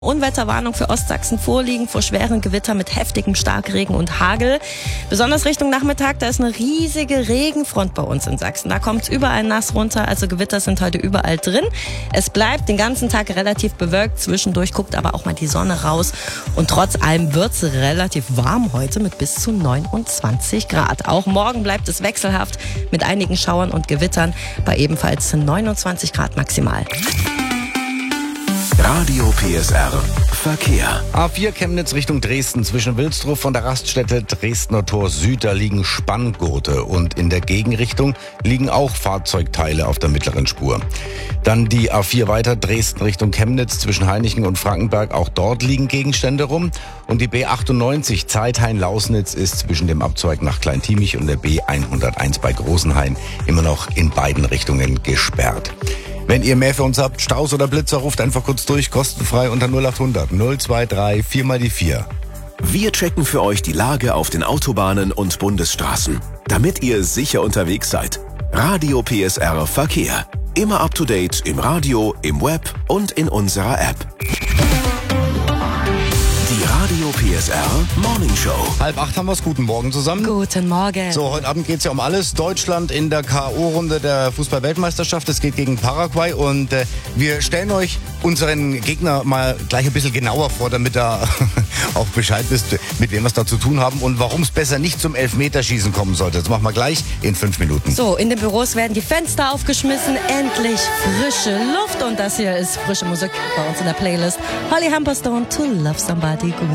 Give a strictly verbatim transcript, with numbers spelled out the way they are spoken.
Unwetterwarnung für Ostsachsen vorliegen vor schweren Gewittern mit heftigem Starkregen und Hagel. Besonders Richtung Nachmittag, da ist eine riesige Regenfront bei uns in Sachsen. Da kommt es überall nass runter, also Gewitter sind heute überall drin. Es bleibt den ganzen Tag relativ bewölkt, zwischendurch guckt aber auch mal die Sonne raus. Und trotz allem wird es relativ warm heute mit bis zu neunundzwanzig Grad. Auch morgen bleibt es wechselhaft mit einigen Schauern und Gewittern bei ebenfalls neunundzwanzig Grad maximal. Radio P S R Verkehr. A vier Chemnitz Richtung Dresden zwischen Wilsdruff von der Raststätte Dresdner Tor Süd, da liegen Spanngurte und in der Gegenrichtung liegen auch Fahrzeugteile auf der mittleren Spur. Dann die A vier weiter Dresden Richtung Chemnitz zwischen Heinichen und Frankenberg, auch dort liegen Gegenstände rum. Und die B achtundneunzig Zeithain-Lausnitz ist zwischen dem Abzweig nach Kleintiemich und der B hunderteins bei Großenhain immer noch in beiden Richtungen gesperrt. Wenn ihr mehr für uns habt, Staus oder Blitzer, ruft einfach kurz durch, kostenfrei unter null acht hundert null zwei drei vier mal die vier. Wir checken für euch die Lage auf den Autobahnen und Bundesstraßen, damit ihr sicher unterwegs seid. Radio P S R Verkehr. Immer up to date im Radio, im Web und in unserer App. Die Radio P S R Morning Show. Halb acht haben wir's. Guten Morgen zusammen. Guten Morgen. So, heute Abend geht's ja um alles. Deutschland in der K O-Runde der Fußball-Weltmeisterschaft. Es geht gegen Paraguay und äh, wir stellen euch unseren Gegner mal gleich ein bisschen genauer vor, damit er auch Bescheid wisst, mit wem wir es da zu tun haben und warum es besser nicht zum Elfmeterschießen kommen sollte. Das machen wir gleich in fünf Minuten. So, in den Büros werden die Fenster aufgeschmissen. Endlich frische Luft. Und das hier ist frische Musik bei uns in der Playlist. Holly Humberstone, To Love Somebody. Gut.